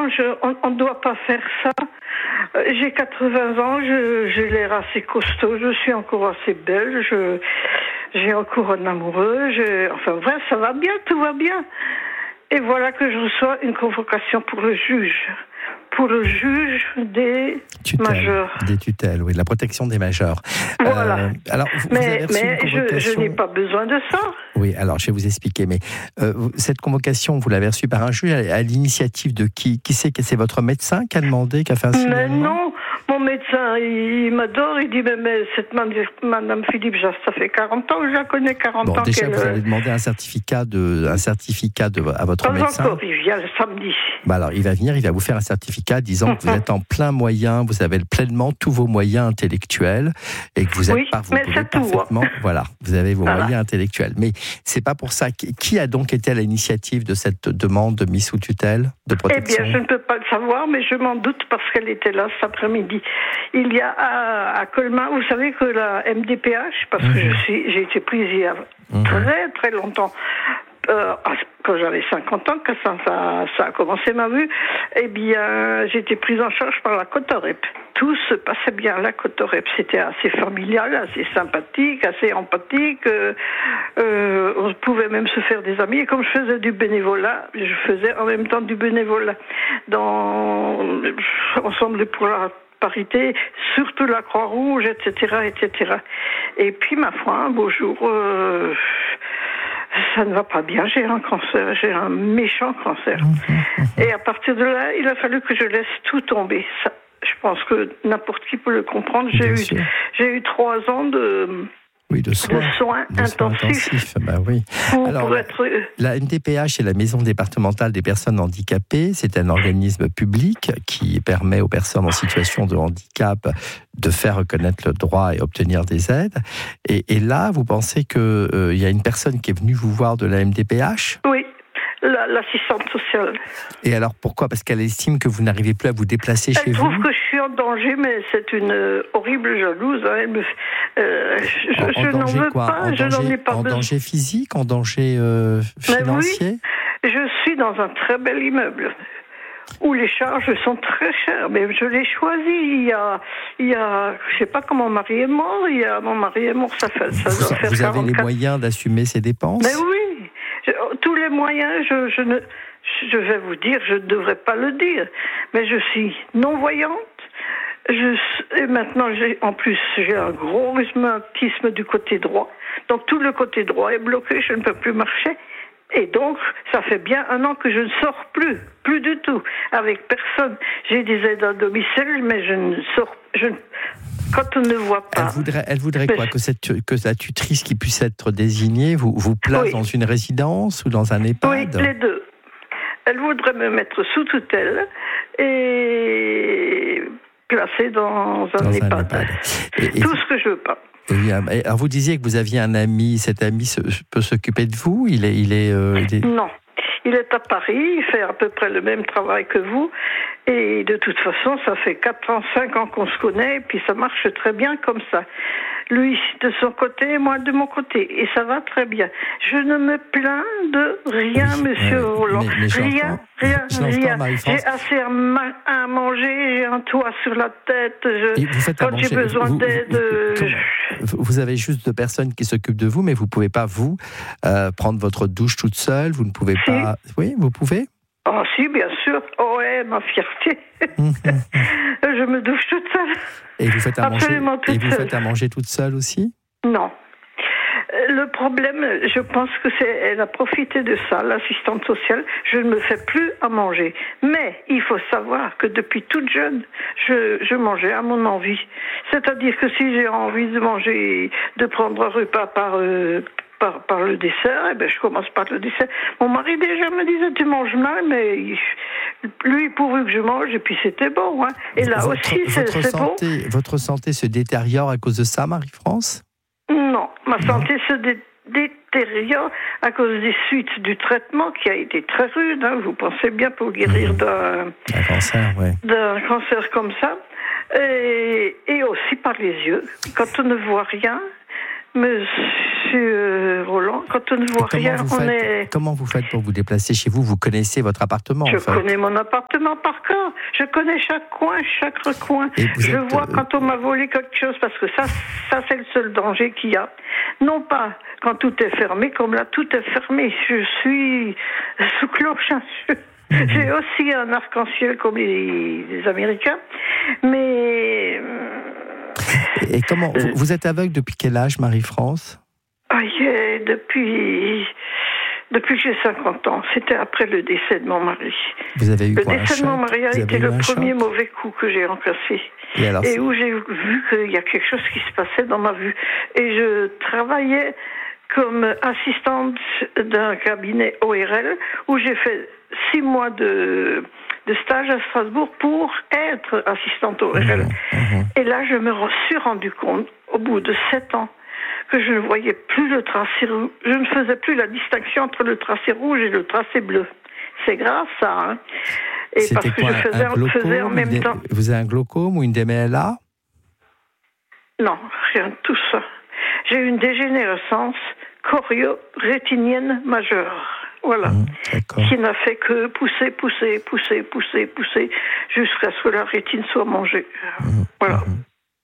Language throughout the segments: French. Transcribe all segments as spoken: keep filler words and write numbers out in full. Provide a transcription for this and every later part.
non, je, on ne doit pas faire ça. Euh, J'ai quatre-vingts ans, je, j'ai l'air assez costaud, je suis encore assez belle, je, j'ai encore un amoureux, je, enfin bref, ça va bien, tout va bien. Et voilà que je reçois une convocation pour le juge. Pour le juge des tutelles, majeurs. Des tutelles, oui, de la protection des majeurs. Voilà. Euh, alors, vous, mais vous avez reçu mais une je, convocation... je n'ai pas besoin de ça. Oui, alors je vais vous expliquer. Mais euh, cette convocation, vous l'avez reçue par un juge à, à l'initiative de qui? Qui c'est? C'est votre médecin qui a demandé, qui a fait un signalement? Mais non, mon médecin, il, il m'adore. Il dit mais, mais cette Madame Philippe, ça fait quarante ans que je la connais, quarante bon, ans déjà, qu'elle... vous avez demandé un certificat, de, un certificat de, à votre Pas médecin. encore, il vient le samedi. Bah alors, il va venir, il va vous faire un certificat disant que vous êtes en plein moyen, vous avez pleinement tous vos moyens intellectuels et que vous êtes oui, pas, vous mais pouvez c'est tout, parfaitement, hein. voilà, vous avez vos Voilà. moyens intellectuels. Mais c'est pas pour ça. Qui a donc été à l'initiative de cette demande de mise sous tutelle, de Eh protection? bien, je ne peux pas le savoir, mais je m'en doute parce qu'elle était là cet après-midi. Il y a à, à Colmar, vous savez que la M D P H, parce mmh. que je suis, j'ai été prise il y a mmh. très très longtemps, euh, quand j'avais cinquante ans, que ça, ça, ça a commencé ma vue, eh bien, j'ai été prise en charge par la Cotorep. Tout se passait bien à la Cotorep. C'était assez familial, assez sympathique, assez empathique. Euh, euh, on pouvait même se faire des amis. Et comme je faisais du bénévolat, je faisais en même temps du bénévolat dans Ensemble pour la parité, surtout la Croix-Rouge, et cetera, et cetera. Et puis, ma foi, un beau jour, euh, ça ne va pas bien, j'ai un cancer, j'ai un méchant cancer. Et à partir de là, il a fallu que je laisse tout tomber. Ça, je pense que n'importe qui peut le comprendre. J'ai eu, j'ai eu trois ans de... Oui, de soins, de soins de intensifs. Soins intensifs. Ben oui. Pour, Alors, pour être... la M D P H, c'est la Maison départementale des personnes handicapées. C'est un organisme public qui permet aux personnes en situation de handicap de faire reconnaître le droit et obtenir des aides. Et, et là, vous pensez qu'il euh, y a une personne qui est venue vous voir de la M D P H? Oui. La, l'assistante sociale. Et alors pourquoi? Parce qu'elle estime que vous n'arrivez plus à vous déplacer elle chez vous? Elle trouve que je suis en danger, mais c'est une euh, horrible jalouse. Hein. Elle me, euh, je, en, en je n'en veux quoi? pas, en je danger, n'en ai pas En besoin. danger physique? En danger euh, financier? Oui, je suis dans un très bel immeuble où les charges sont très chères, mais je l'ai choisi. Il y a, il y a, je sais pas quand mon mari est mort, il y a mon mari est mort, ça fait, ça vous, doit faire vous avez quarante-quatre. les moyens d'assumer ces dépenses? Mais oui, je, tous les moyens, je, je ne, je vais vous dire, je ne devrais pas le dire, mais je suis non-voyante. Je, et maintenant, j'ai, en plus, j'ai un gros rhumatisme du côté droit. Donc tout le côté droit est bloqué, je ne peux plus marcher. Et donc, ça fait bien un an que je ne sors plus, plus du tout, avec personne. J'ai des aides à domicile, mais je ne sors, je ne, quand on ne voit pas. Elle voudrait, elle voudrait quoi? Que, cette, que la tutrice qui puisse être désignée vous, vous place oui. dans une résidence ou dans un EHPAD? Oui, les deux. Elle voudrait me mettre sous tutelle et placer dans un dans EHPAD. Un EHPAD. Et, et Tout vous... ce que je veux pas. Et, alors vous disiez que vous aviez un ami, cet ami se, peut s'occuper de vous? Il est, il est, euh, il est... Non, il est à Paris, il fait à peu près le même travail que vous, et de toute façon, ça fait quatre ans, cinq ans qu'on se connaît, et puis ça marche très bien comme ça. Lui de son côté, moi de mon côté, et ça va très bien. Je ne me plains de rien, oui, monsieur euh, Roland. Mais, mais rien, rien, rien. J'ai assez à, ma- à manger, j'ai un toit sur la tête. Je, quand j'ai besoin vous, d'aide, vous, je... vous avez juste deux personnes qui s'occupent de vous, mais vous ne pouvez pas vous euh, prendre votre douche toute seule. Vous ne pouvez si. pas. Oui, vous pouvez. Oh si, bien sûr. Oh ouais, ma fierté. Je me douche toute seule. Et vous faites à Absolument manger. Et vous seule. faites à manger toute seule aussi? Non. Le problème, je pense que c'est, elle a profité de ça, l'assistante sociale. Je ne me fais plus à manger. Mais il faut savoir que depuis toute jeune, je, je mangeais à mon envie. C'est-à-dire que si j'ai envie de manger, de prendre un repas par euh, Par, par le dessert, eh ben, je commence par le dessert. Mon mari déjà me disait, tu manges mal, mais il, lui, pourvu que je mange, et puis c'était bon. Hein. Et là votre, aussi, c'est, votre c'est santé, bon. Votre santé se détériore à cause de ça, Marie-France? Non, ma santé non. se dé- détériore à cause des suites du traitement qui a été très rude. Hein. Vous pensez bien pour guérir mmh. d'un, un cancer, ouais. d'un cancer comme ça. Et, et aussi par les yeux. Quand on ne voit rien, mais monsieur Roland, quand on ne voit rien, on faites, est... Comment vous faites pour vous déplacer chez vous? Vous connaissez votre appartement? Je en fait. connais mon appartement par cœur. Je connais chaque coin, chaque recoin. Je êtes... vois quand on m'a volé quelque chose, parce que ça, ça c'est le seul danger qu'il y a. Non pas quand tout est fermé, comme là, tout est fermé. Je suis sous cloche. Mmh. J'ai aussi un arc-en-ciel comme les, les Américains. Mais... Et comment vous, vous êtes aveugle depuis quel âge, Marie-France? Ah, yeah, depuis... Depuis que j'ai cinquante ans. C'était après le décès de mon mari. Vous avez eu le quoi, décès de mon mari a été le premier choc? mauvais coup que j'ai encaissé. Et, alors, et où j'ai vu qu'il y a quelque chose qui se passait dans ma vue. Et je travaillais comme assistante d'un cabinet O R L où j'ai fait six mois de, de stage à Strasbourg pour être assistante O R L. Mmh, mmh. Et là, je me suis rendu compte, au bout de sept ans, que je ne voyais plus le tracé rouge. Je ne faisais plus la distinction entre le tracé rouge et le tracé bleu. C'est grave, ça. Hein. Et C'était parce que quoi, je faisais, un glaucome, faisais en même dé... temps... Vous avez un glaucome ou une D M L A? Non, rien de tout ça. J'ai une dégénérescence chorio-rétinienne majeure. Voilà. Mmh, qui n'a fait que pousser, pousser, pousser, pousser, pousser, jusqu'à ce que la rétine soit mangée. Mmh, voilà. Mmh.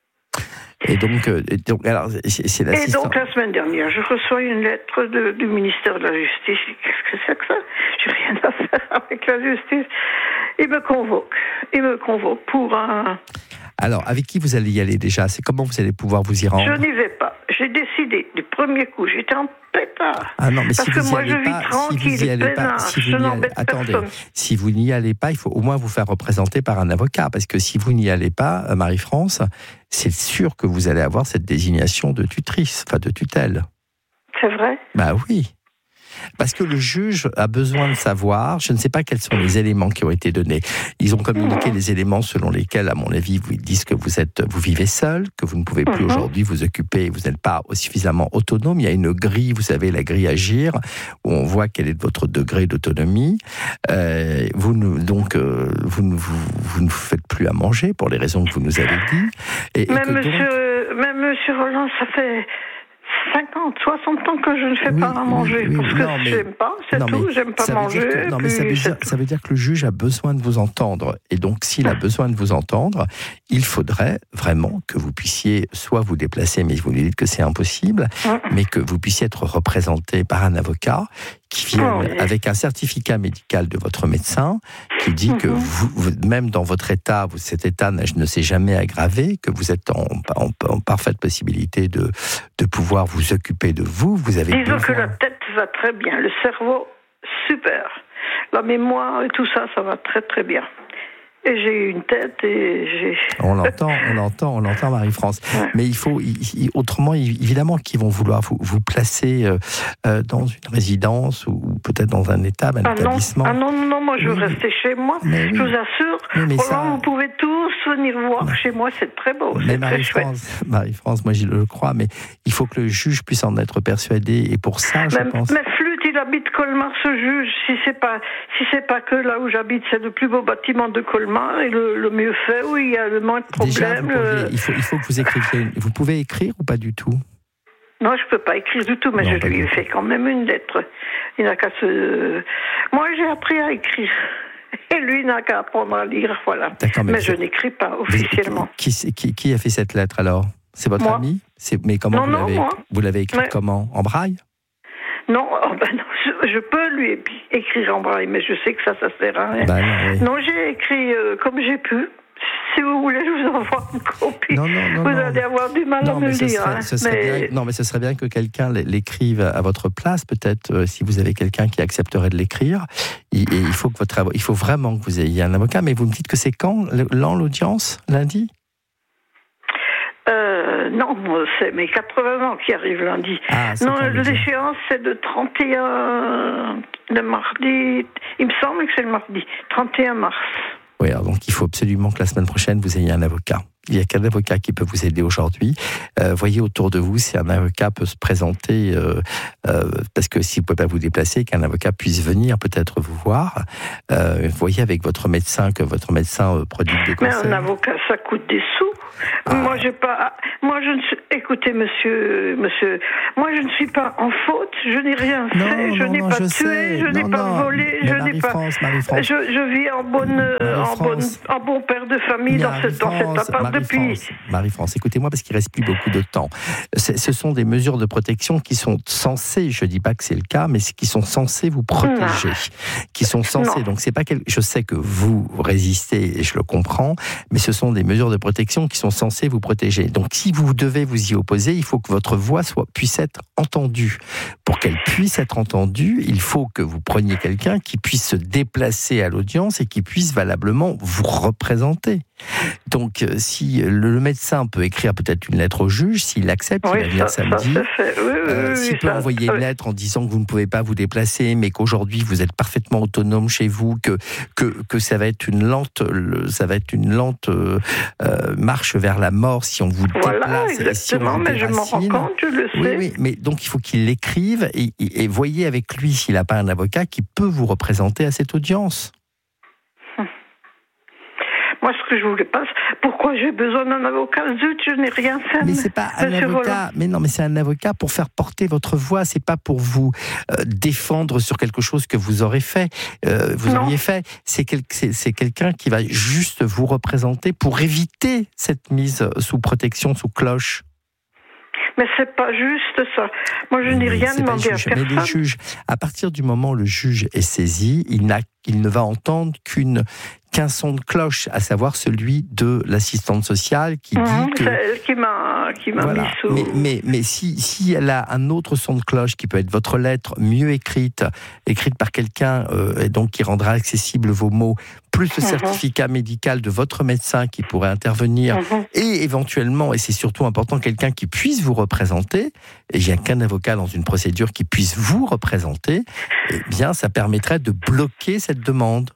Et donc, euh, donc, alors, c'est l'assistant. Et donc, la semaine dernière, je reçois une lettre de, du ministère de la Justice. Qu'est-ce que c'est que ça? J'ai rien à faire avec la justice. Il me convoque. Il me convoque pour un... Alors, avec qui vous allez y aller déjà? C'est comment vous allez pouvoir vous y rendre? Je n'y vais pas. J'ai décidé du premier coup. J'étais en pétard. Ah non, mais parce si que vous moi, y je allez vis pas, tranquille, si vous y allez pénard, pas, si je vous n'embête attendez, personne. Si vous n'y allez pas, il faut au moins vous faire représenter par un avocat, parce que si vous n'y allez pas, Marie-France, c'est sûr que vous allez avoir cette désignation de tutrice, enfin de tutelle. C'est vrai? Bah oui. Parce que le juge a besoin de savoir, je ne sais pas quels sont les éléments qui ont été donnés. Ils ont communiqué mmh. les éléments selon lesquels, à mon avis, vous disent que vous êtes, vous vivez seul, que vous ne pouvez plus mmh. aujourd'hui vous occuper, vous n'êtes pas suffisamment autonome. Il y a une grille, vous savez, la grille Agir, où on voit quel est votre degré d'autonomie. Euh, vous ne, donc, euh, vous, ne, vous, vous ne faites plus à manger pour les raisons que vous nous avez dit. Et, même, et que monsieur, donc... même monsieur Roland, ça fait cinquante, soixante ans que je ne fais oui, pas à manger, oui, oui, parce que non, mais, j'aime pas, c'est tout, mais, j'aime pas manger. Que, non, mais ça veut, dire, ça veut dire que le juge a besoin de vous entendre, et donc s'il a besoin de vous entendre, il faudrait vraiment que vous puissiez soit vous déplacer, mais vous lui dites que c'est impossible, mmh. mais que vous puissiez être représenté par un avocat qui vient oh, oui. avec un certificat médical de votre médecin, qui dit mmh. que vous, vous, même dans votre état, vous, cet état ne s'est jamais aggravé, que vous êtes en, en, en parfaite possibilité de, de pouvoir vous occuper de vous. Vous avez Disons besoin... que la tête va très bien, le cerveau, super. La mémoire et tout ça, ça va très très bien. Et j'ai une tête et j'ai... On l'entend, on l'entend, on l'entend, Marie-France. Ouais. Mais il faut, il, autrement, évidemment, qu'ils vont vouloir vous, vous placer euh, dans une résidence ou peut-être dans un état, un ah établissement. Non. Ah non, non, moi je veux oui. rester chez moi. Mais je oui. vous assure. Oui, mais ça... vous pouvez tous venir voir mais... chez moi, c'est très beau. Mais Marie-France, Marie-France, moi je le crois, mais il faut que le juge puisse en être persuadé. Et pour ça, je mais, pense... Mais Flûte, il habite Colmar, ce juge. Si c'est pas, si c'est pas que là où j'habite, c'est le plus beau bâtiment de Colmar. Et le, le mieux fait, où il y a le moins de problèmes. Déjà, pourriez, il, faut, il faut que vous écriviez. Vous pouvez écrire ou pas du tout? Non, je ne peux pas écrire du tout, mais non, je lui ai fait quand même une lettre. Il n'a qu'à se... Moi, j'ai appris à écrire. Et lui n'a qu'à apprendre à lire, voilà. Mais, mais je n'écris pas officiellement. Qui, qui, qui a fait cette lettre alors? C'est votre moi. ami? Mais comment non, vous l'avez, non, moi. vous l'avez écrite mais... comment? En braille? Non, oh ben non je, je peux lui écrire en braille, mais je sais que ça, ça sert à rien. Ben non, oui. non, j'ai écrit euh, comme j'ai pu. Si vous voulez, je vous envoie une copie. Non, non, non, vous non. allez avoir du mal non, à me le dire. Serait, hein, ce serait mais... bien, non, mais ce serait bien que quelqu'un l'écrive à votre place, peut-être, euh, si vous avez quelqu'un qui accepterait de l'écrire. Et, et il faut que votre il faut vraiment que vous ayez un avocat. Mais vous me dites que c'est quand, l'audience? Lundi? Euh, non, c'est mes quatre-vingts ans qui arrivent lundi. Ah, non, l'échéance, c'est de trente et un... le mardi... Il me semble que c'est le mardi. trente et un mars. Oui, alors donc il faut absolument que la semaine prochaine, vous ayez un avocat. Il n'y a qu'un avocat qui peut vous aider aujourd'hui. Euh, voyez autour de vous si un avocat peut se présenter, euh, euh, parce que si vous ne pouvez pas vous déplacer, qu'un avocat puisse venir peut-être vous voir. Euh, voyez avec votre médecin que votre médecin euh, prodigue des conseils. Mais un avocat, ça coûte des sous. Ah. Moi, j'ai pas. Moi, je ne suis. Écoutez, monsieur, monsieur. Moi, je ne suis pas en faute. Je n'ai rien non, fait. Je non, n'ai non, pas je tué. sais. Je non, n'ai non. pas volé. Mais je n'ai pas. Marie-France, Marie-France. Je, je vis en bonne, en bonne, en bon père de famille dans, ce, dans cet appart depuis. Marie-France, écoutez-moi parce qu'il reste plus beaucoup de temps. C'est, ce sont des mesures de protection qui sont censées. Je dis pas que c'est le cas, mais qui sont censées vous protéger, non. qui sont censées. Non. Donc c'est pas quel... Je sais que vous résistez et je le comprends, mais ce sont des mesures de protection qui sont censées vous protéger. Donc si vous devez vous y opposer, il faut que votre voix soit, puisse être entendue. Pour qu'elle puisse être entendue, il faut que vous preniez quelqu'un qui puisse se déplacer à l'audience et qui puisse valablement vous représenter. Donc, si le médecin peut écrire peut-être une lettre au juge, s'il accepte, oui, il va venir ça, samedi. Ça, ça oui, euh, oui, s'il oui, peut ça, envoyer ça, une lettre en disant que vous ne pouvez pas vous déplacer, mais qu'aujourd'hui vous êtes parfaitement autonome chez vous, que que que ça va être une lente, ça va être une lente euh, marche vers la mort si on vous voilà, déplace. Exactement, si on vous mais je m'en rends compte, je le sais. Oui, oui, mais donc il faut qu'il l'écrive et, et, et voyez avec lui s'il n'a pas un avocat qui peut vous représenter à cette audience. Moi, ce que je voulais pas, pourquoi j'ai besoin d'un avocat? Zut, je n'ai rien fait. Mais c'est pas un avocat. Roland. Mais non, mais c'est un avocat pour faire porter votre voix. C'est pas pour vous euh, défendre sur quelque chose que vous aurez fait, euh, vous non. auriez fait. C'est, quel, c'est, c'est quelqu'un qui va juste vous représenter pour éviter cette mise sous protection, sous cloche. Mais c'est pas juste ça. Moi, je n'ai rien demandé à personne. Mais les juges, à partir du moment où le juge est saisi, il, n'a, il ne va entendre qu'une qu'un son de cloche, à savoir celui de l'assistante sociale qui mmh, dit que... C'est elle qui m'a, qui m'a voilà. mis sous... Mais, mais, mais si, si elle a un autre son de cloche qui peut être votre lettre mieux écrite, écrite par quelqu'un, euh, et donc qui rendra accessible vos mots, plus le mmh. certificat médical de votre médecin qui pourrait intervenir, mmh. et éventuellement, et c'est surtout important, quelqu'un qui puisse vous représenter, et il n'y a qu'un avocat dans une procédure qui puisse vous représenter, eh bien, ça permettrait de bloquer cette demande.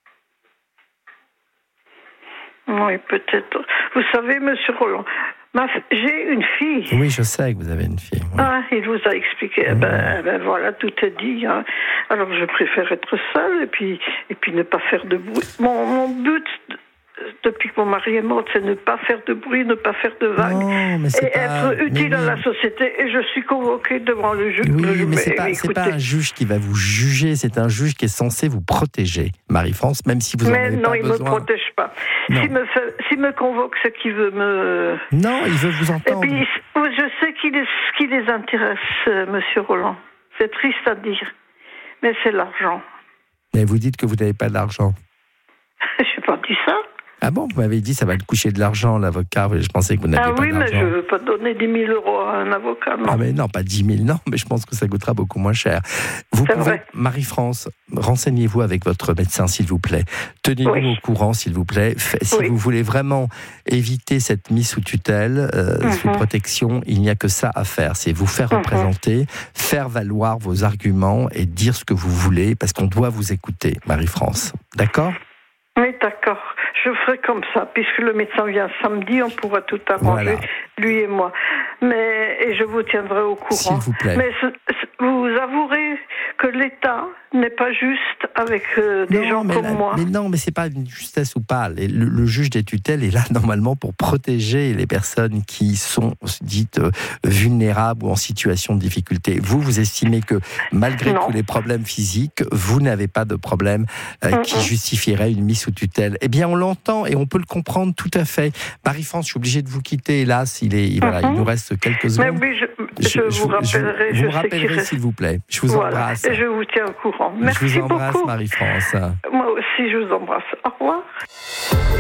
Oui, peut-être. Vous savez, monsieur Roland, ma... j'ai une fille. Oui, je sais que vous avez une fille. Oui. Ah, il vous a expliqué. Mmh. Ben, ben voilà, tout est dit. Hein. Alors, je préfère être seule et puis, et puis ne pas faire de bruit. Mon, mon but, depuis que mon mari est mort, c'est ne pas faire de bruit, ne pas faire de vagues. Non, mais c'est et pas... être utile mais à oui. la société. Et je suis convoquée devant le juge. Oui, je mais c'est pas, c'est pas un juge qui va vous juger, c'est un juge qui est censé vous protéger, Marie-France, même si vous en mais avez non, pas il besoin. ne me protège pas. S'il me, fait, s'il me convoque, c'est qu'il veut me... Non, il veut vous entendre. Et puis, je sais qu'il est, ce qui les intéresse, euh, monsieur Roland. C'est triste à dire, mais c'est l'argent. Mais vous dites que vous n'avez pas d'argent. Je n'ai pas dit ça. Ah bon, vous m'avez dit ça va te coucher de l'argent, l'avocat. Je pensais que vous n'aviez ah pas oui, d'argent. Ah oui, mais je ne veux pas donner dix mille euros à un avocat, non. Ah mais non, pas dix mille, non, mais je pense que ça coûtera beaucoup moins cher. Vous C'est pouvez, vrai. Marie-France, renseignez-vous avec votre médecin, s'il vous plaît. Tenez-nous oui. au courant, s'il vous plaît. Si oui. vous voulez vraiment éviter cette mise sous tutelle, euh, mm-hmm. sous protection, il n'y a que ça à faire. C'est vous faire mm-hmm. représenter, faire valoir vos arguments et dire ce que vous voulez, parce qu'on doit vous écouter, Marie-France. D'accord ? Oui, d'accord. Je ferai comme ça, puisque le médecin vient samedi, on pourra tout arranger, voilà. lui et moi. Mais, et je vous tiendrai au courant. S'il vous plaît. Mais ce, ce, vous avouerez que l'État n'est pas juste avec euh, des non, gens mais comme la, moi. Mais non, mais c'est pas une justesse ou pas. Le, le juge des tutelles est là normalement pour protéger les personnes qui sont dites euh, vulnérables ou en situation de difficulté. Vous, vous estimez que malgré non. tous les problèmes physiques, vous n'avez pas de problème euh, mm-hmm. qui justifierait une mise sous tutelle. Eh bien, on l'entend et on peut le comprendre tout à fait. Marie-France, je suis obligée de vous quitter. Hélas, il est, voilà, mm-hmm. il nous reste quelques secondes. Mais oui, je, je, je vous rappellerai. Je, je vous rappellerai, s'il vous plaît. Je vous voilà. embrasse. Et je vous tiens au courant. Merci beaucoup. Je vous embrasse, beaucoup. Marie-France. Moi aussi, je vous embrasse. Au revoir.